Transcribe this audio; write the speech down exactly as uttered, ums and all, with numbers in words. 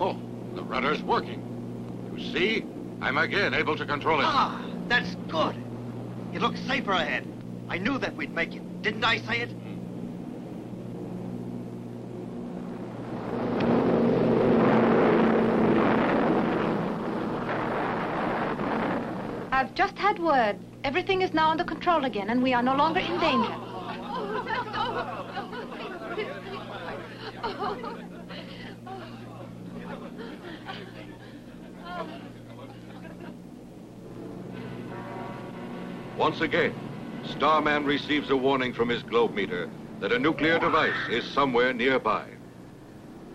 Oh, the rudder's working. You see? I'm again able to control it. Ah, that's good. It looks safer ahead. I knew that we'd make it. Didn't I say it? I've just had word. Everything is now under control again, and we are no longer in danger. Once again, Starman receives a warning from his globe meter that a nuclear device is somewhere nearby.